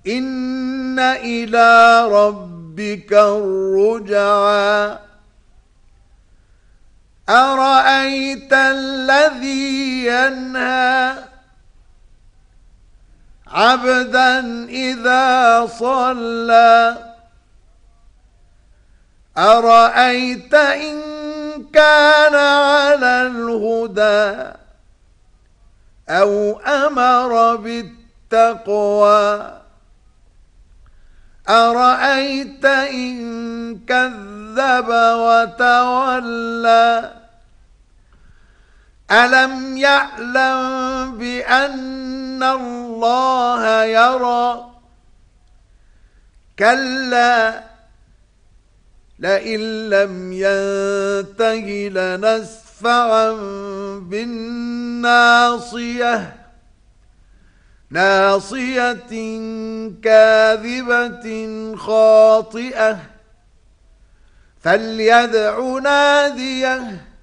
إن إلى ربك الرجعى أرأيت الذي ينهى عبدا إذا صلى أرأيت إن كان على الهدى أو أمر بالتقوى أرأيت إن كذب وتولى ألم يعلم بأن الله يرى كلا لئن لم ينته لنسفعا بالناصية ناصية كاذبة خاطئة فليدع ناديه